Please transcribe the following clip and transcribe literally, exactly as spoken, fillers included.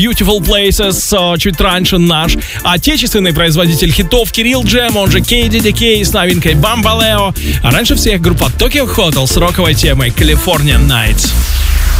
Beautiful Places. Чуть раньше наш отечественный производитель хитов Кирилл Джем, он же кей ди ди кей с новинкой Bambaleo. А раньше всех группа Tokyo Hotel с роковой темой California Nights.